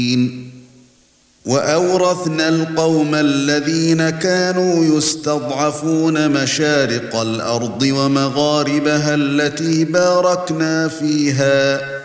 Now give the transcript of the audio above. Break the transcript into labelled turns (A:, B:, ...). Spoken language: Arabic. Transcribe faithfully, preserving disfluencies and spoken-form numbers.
A: وَأَوْرَثْنَا الْقَوْمَ الَّذِينَ كَانُوا يُسْتَضْعَفُونَ مَشَارِقَ الْأَرْضِ وَمَغَارِبَهَا الَّتِي بَارَكْنَا فِيهَا